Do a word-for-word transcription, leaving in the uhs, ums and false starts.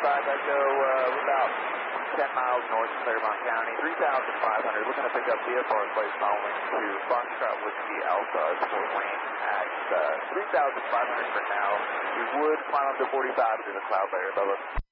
forty-five, I go uh, about ten miles north of Claremont County, three thousand five hundred, looking to pick up V F R flight following to Foxtrot Whiskey Alpha, Fort Wayne at uh, three thousand five hundred for now. We would climb up to forty-five to the cloud layer, Bubba.